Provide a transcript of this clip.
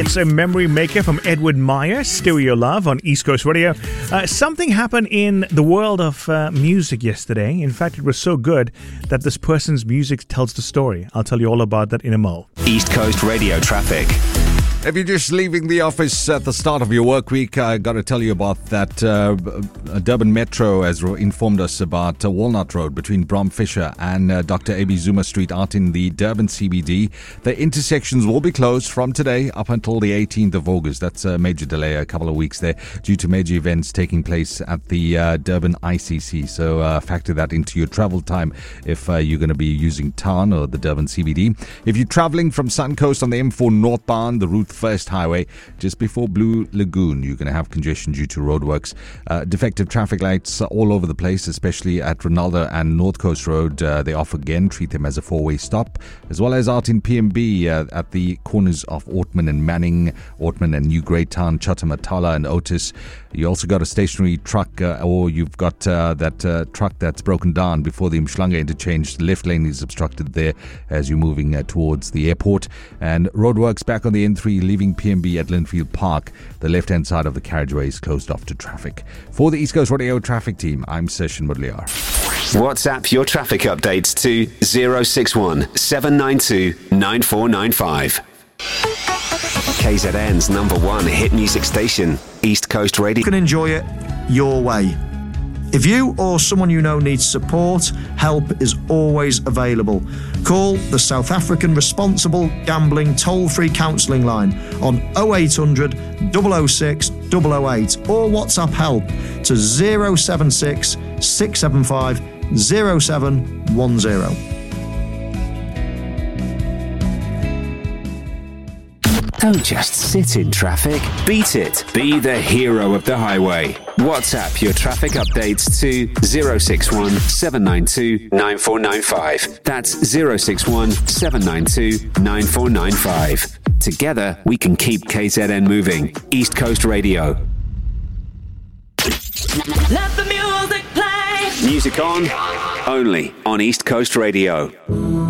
It's a memory maker from Edward Meyer, Stereo Love on East Coast Radio. Something happened in the world of music yesterday. In fact, it was so good that this person's music tells the story. I'll tell you all about that in a mo. East Coast Radio traffic. If you're just leaving the office at the start of your work week, I got to tell you about that. Durban Metro has informed us about Walnut Road between Brom Fisher and Dr. A.B. Zuma Street out in the Durban CBD. The intersections will be closed from today up until the 18th of August. That's a major delay, a couple of weeks there, due to major events taking place at the Durban ICC. So factor that into your travel time if you're going to be using town or the Durban CBD. If you're traveling from Suncoast on the M4 northbound, the Route First Highway, just before Blue Lagoon, you're going to have congestion due to roadworks. Defective traffic lights all over the place, especially at Ronaldo and North Coast Road. They off again, treat them as a four-way stop, as well as out in PMB at the corners of Ortman and Manning, Ortman and New Greytown, Chatamatala and Otis. You also got a stationary truck, or you've got that truck that's broken down before the Mshlanga interchange. The left lane is obstructed there as you're moving towards the airport. And roadworks back on the N3 leaving PMB at Linfield Park. The left-hand side of the carriageway is closed off to traffic. For the East Coast Radio traffic team, I'm Session Mudliar. WhatsApp your traffic updates to 061 792 9495. KZN's #1 hit music station, East Coast Radio. You can enjoy it your way. If you or someone you know needs support, help is always available. Call the South African Responsible Gambling toll-free counselling line on 0800 006 008 or WhatsApp help to 076 675 0710. Don't just sit in traffic. Beat it. Be the hero of the highway. WhatsApp your traffic updates to 061 792 9495. That's 061 792 9495. Together, we can keep KZN moving. East Coast Radio. Let the music play. Music on, only on East Coast Radio.